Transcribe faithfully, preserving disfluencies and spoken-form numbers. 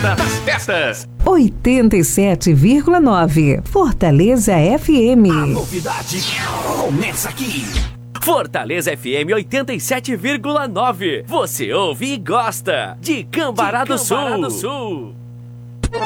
festa das festas. oitenta e sete vírgula nove Fortaleza F M. A novidade começa aqui. Fortaleza F M oitenta e sete vírgula nove. Você ouve e gosta de Cambará do Sul.